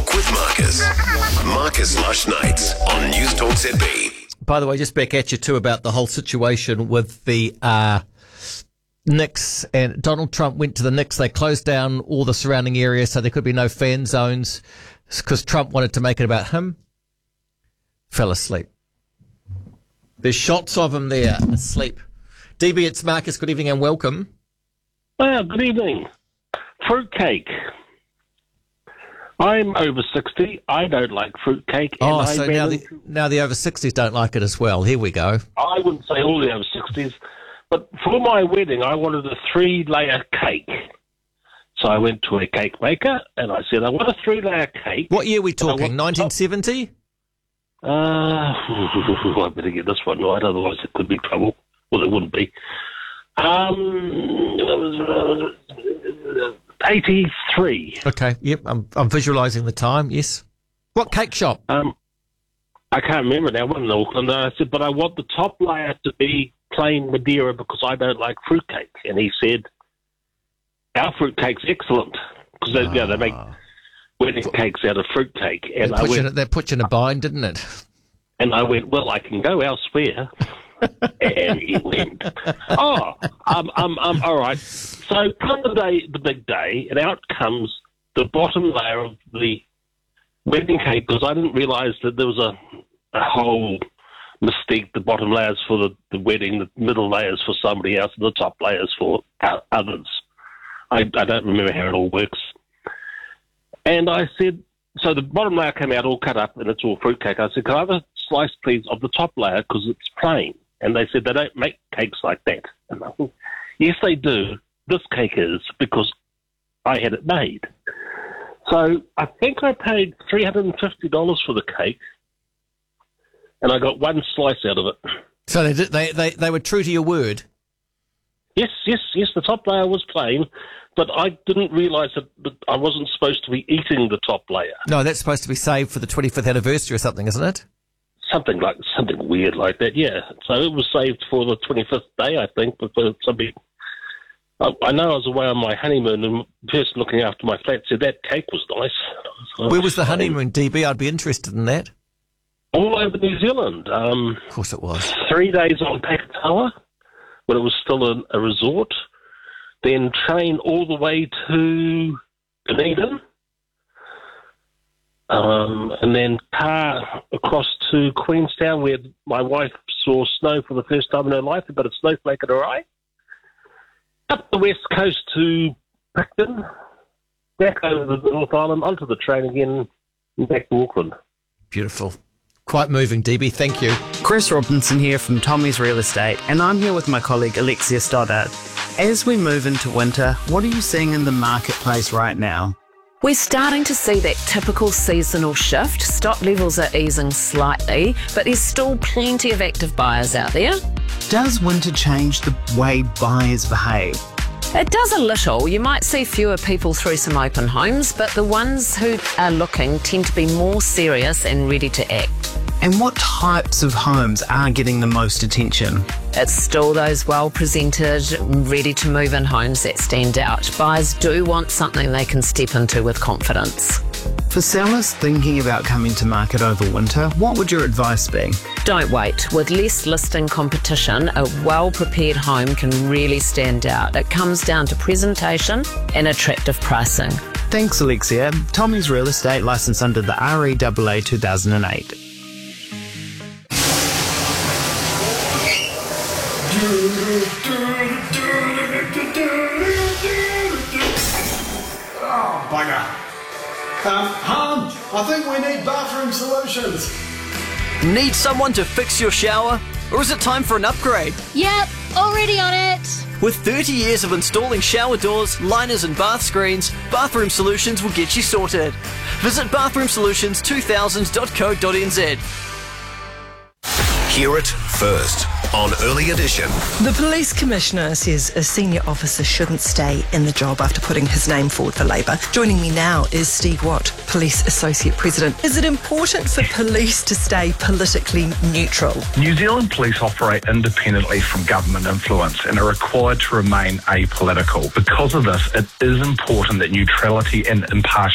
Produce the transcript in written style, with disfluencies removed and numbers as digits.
Talk with Marcus. Marcus Lush Nights on News Talk ZB. By the way, just back at you too about the whole situation with the Knicks, and Donald Trump went to the Knicks. They closed down all the surrounding areas so there could be no fan zones because Trump wanted to make it about him. Fell asleep. There's shots of him there asleep. DB, it's Marcus. Good evening and welcome. Well, good evening. Fruitcake. I'm over 60. I don't like fruitcake. Oh, so now the over 60s don't like it as well. Here we go. I wouldn't say all the over 60s, but for my wedding, I wanted a 3-layer cake. So I went to a cake maker and I said, I want a 3-layer cake. What year are we talking? 1970? I better get this one right, otherwise it could be trouble. Well, it wouldn't be. 83. Okay, yep, I'm visualising the time, yes. What cake shop? I can't remember now, one in Auckland. I said, but I want the top layer to be plain Madeira because I don't like fruitcake. And he said, our fruitcake's excellent. Because they make wedding cakes out of fruitcake. And that put you in a bind, didn't it? And I went, well, I can go elsewhere. And he went, all right. So come the big day, and out comes the bottom layer of the wedding cake, because I didn't realise that there was a whole mystique. The bottom layers for the wedding, the middle layers for somebody else, and the top layers for others. I don't remember how it all works. And I said, so the bottom layer came out all cut up, and it's all fruitcake. I said, can I have a slice, please, of the top layer, because it's plain? And they said, they don't make cakes like that. And I thought, yes, they do. This cake is, because I had it made. So I think I paid $350 for the cake, and I got one slice out of it. So they were true to your word? Yes, the top layer was plain, but I didn't realise that I wasn't supposed to be eating the top layer. No, that's supposed to be saved for the 25th anniversary or something, isn't it? Something weird like that, yeah. So it was saved for the 25th day, I think, but for somebody... I know I was away on my honeymoon, and the person looking after my flat said that cake was nice. Where was the honeymoon, DB? I'd be interested in that. All over New Zealand. Of course it was. 3 days on Pakatoa, when it was still a resort. Then train all the way to Dunedin. And then car across to Queenstown, where my wife saw snow for the first time in her life, but a snowflake in her eye. Up the west coast to Picton, back over the North Island, onto the train again, and back to Auckland. Beautiful. Quite moving, DB. Thank you. Chris Robinson here from Tommy's Real Estate, and I'm here with my colleague Alexia Stoddart. As we move into winter, what are you seeing in the marketplace right now? We're starting to see that typical seasonal shift. Stock levels are easing slightly, but there's still plenty of active buyers out there. Does winter change the way buyers behave? It does a little. You might see fewer people through some open homes, but the ones who are looking tend to be more serious and ready to act. And what types of homes are getting the most attention? It's still those well-presented, ready-to-move-in homes that stand out. Buyers do want something they can step into with confidence. For sellers thinking about coming to market over winter, what would your advice be? Don't wait. With less listing competition, a well-prepared home can really stand out. It comes down to presentation and attractive pricing. Thanks, Alexia. Tommy's Real Estate, licensed under the REAA 2008. Oh, bugger. Hon, I think we need bathroom solutions. Need someone to fix your shower? Or is it time for an upgrade? Yep, already on it. With 30 years of installing shower doors, liners and bath screens, Bathroom Solutions will get you sorted. Visit bathroomsolutions2000.co.nz. Hear it first on Early Edition. The police commissioner says a senior officer shouldn't stay in the job after putting his name forward for Labour. Joining me now is Steve Watt, Police Associate President. Is it important for police to stay politically neutral? New Zealand police operate independently from government influence and are required to remain apolitical. Because of this, it is important that neutrality and impartiality